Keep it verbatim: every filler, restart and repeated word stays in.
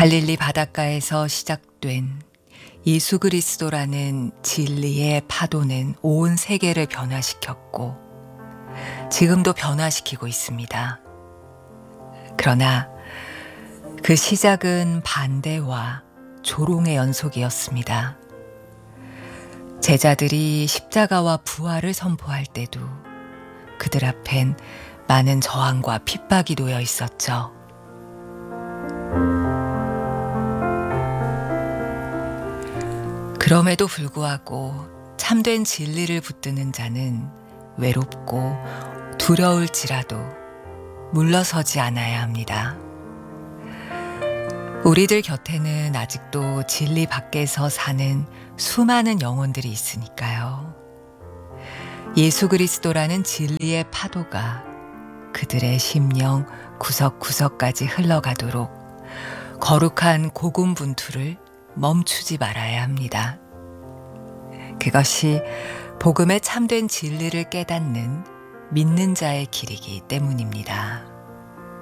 갈릴리 바닷가에서 시작된 예수 그리스도라는 진리의 파도는 온 세계를 변화시켰고 지금도 변화시키고 있습니다. 그러나 그 시작은 반대와 조롱의 연속이었습니다. 제자들이 십자가와 부활을 선포할 때도 그들 앞엔 많은 저항과 핍박이 놓여 있었죠. 그럼에도 불구하고 참된 진리를 붙드는 자는 외롭고 두려울지라도 물러서지 않아야 합니다. 우리들 곁에는 아직도 진리 밖에서 사는 수많은 영혼들이 있으니까요. 예수 그리스도라는 진리의 파도가 그들의 심령 구석구석까지 흘러가도록 거룩한 고군분투를 멈추지 말아야 합니다. 그것이 복음의 참된 진리를 깨닫는 믿는 자의 길이기 때문입니다.